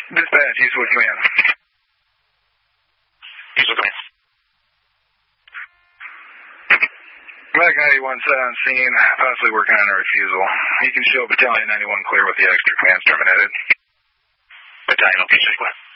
Dispatch, Eastwood Command. Eastwood Command. Black 91 set on scene, possibly working on a refusal. You can show Battalion 91 clear with the extra commands terminated. Battalion, okay, 6 clear.